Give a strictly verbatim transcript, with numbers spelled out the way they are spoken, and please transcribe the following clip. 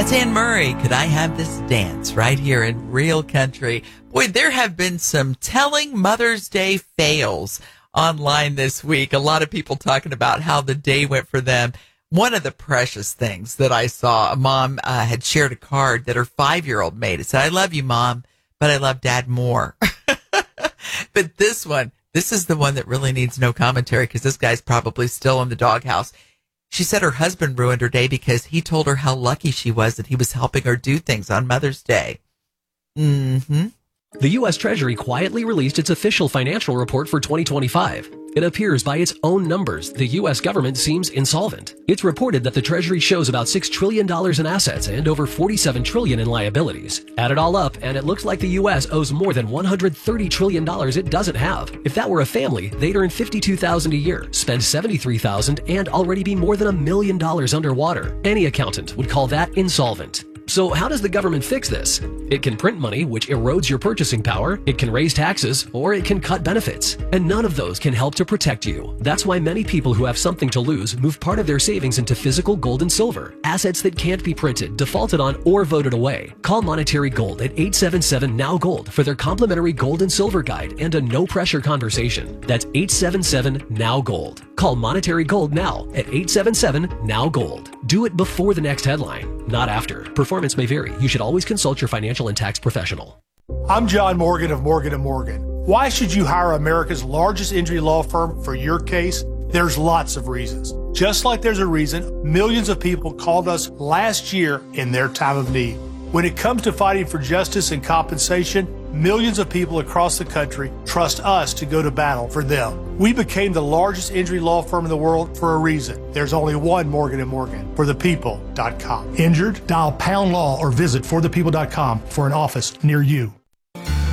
That's Anne Murray. Could I have this dance right here in Real Country? Boy, there have been some telling Mother's Day fails online this week. A lot of people talking about how the day went for them. One of the precious things that I saw, a mom uh, had shared a card that her five-year-old made. It said, I love you, Mom, but I love Dad more. But this one, this is the one that really needs no commentary because this guy's probably still in the doghouse. She said her husband ruined her day because he told her how lucky she was that he was helping her do things on Mother's Day. Mm-hmm. The U S Treasury quietly released its official financial report for twenty twenty-five. It appears by its own numbers, the U S government seems insolvent. It's reported that the Treasury shows about six trillion dollars in assets and over forty-seven trillion dollars in liabilities. Add it all up, and it looks like the U S owes more than one hundred thirty trillion dollars it doesn't have. If that were a family, they'd earn fifty-two thousand dollars a year, spend seventy-three thousand dollars, and already be more than a million dollars underwater. Any accountant would call that insolvent. So how does the government fix this? It can print money, which erodes your purchasing power, it can raise taxes, or it can cut benefits. And none of those can help to protect you. That's why many people who have something to lose move part of their savings into physical gold and silver, assets that can't be printed, defaulted on, or voted away. Call Monetary Gold at eight seven seven N O W Gold for their complimentary gold and silver guide and a no-pressure conversation. That's eight seven seven N O W Gold. Call Monetary Gold now at eight seven seven N O W Gold. Do it before the next headline, not after. Performance may vary. You should always consult your financial and tax professional. I'm John Morgan of Morgan and Morgan. Why should you hire America's largest injury law firm for your case? There's lots of reasons. Just like there's a reason millions of people called us last year in their time of need. When it comes to fighting for justice and compensation, millions of people across the country trust us to go to battle for them. We became the largest injury law firm in the world for a reason. There's only one Morgan and Morgan, for the people dot com. Injured? Dial pound law or visit for the people dot com for an office near you.